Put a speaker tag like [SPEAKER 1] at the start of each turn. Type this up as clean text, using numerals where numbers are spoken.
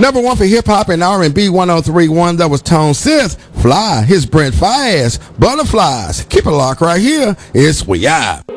[SPEAKER 1] Number one for hip hop and R&B 103.1. That was Tone Sith. Fly. His Brent Fayez. Butterflies. Keep it locked right here. It's We Are.